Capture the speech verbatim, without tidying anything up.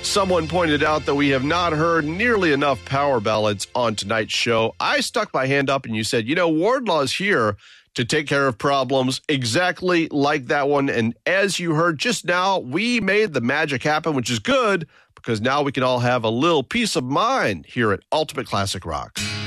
Someone pointed out that we have not heard nearly enough power ballads on tonight's show. I stuck my hand up and you said, you know, Wardlaw's here to take care of problems exactly like that one. And as you heard just now, we made the magic happen, which is good because now we can all have a little peace of mind here at Ultimate Classic Rock.